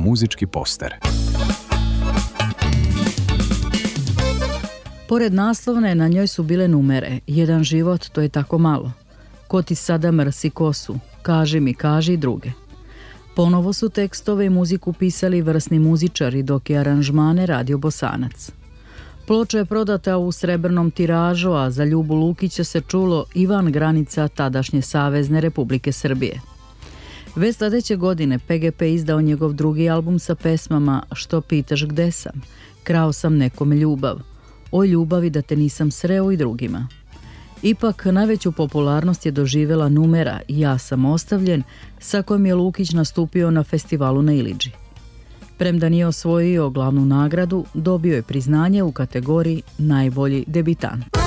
muzički poster. Pored naslovne, na njoj su bile numere. Jedan život, to je tako malo. Ko ti sada mrsi kosu? Kaži mi, kaži druge. Ponovo su tekstove i muziku pisali vrsni muzičari, dok je aranžmane radio Bosanac. Ploča je prodata u srebrnom tiražu, a za Ljubu Lukića se čulo i van granica tadašnje Savezne Republike Srbije. Već sledeće godine PGP izdao njegov drugi album sa pesmama Što pitaš gde sam, Krao sam nekome ljubav, O ljubavi da te nisam sreo i drugima. Ipak najveću popularnost je doživjela numera Ja sam ostavljen, sa kojom je Lukić nastupio na festivalu na Ilidži. Premda nije osvojio glavnu nagradu, dobio je priznanje u kategoriji Najbolji debitant.